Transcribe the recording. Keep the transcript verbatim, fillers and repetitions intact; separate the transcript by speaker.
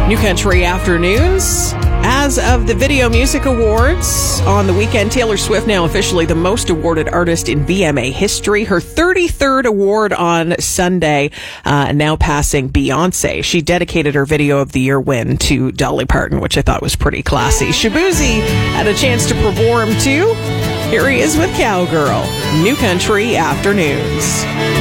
Speaker 1: New Country Afternoons. As of the Video Music Awards on the weekend, Taylor Swift now officially the most awarded artist in V M A history. Her thirty-third award on Sunday, uh, now passing Beyonce. She dedicated her Video of the Year win to Dolly Parton, which I thought was pretty classy. Shaboozey had a chance to perform too. Here he is with Cowgirl. New Country Afternoons.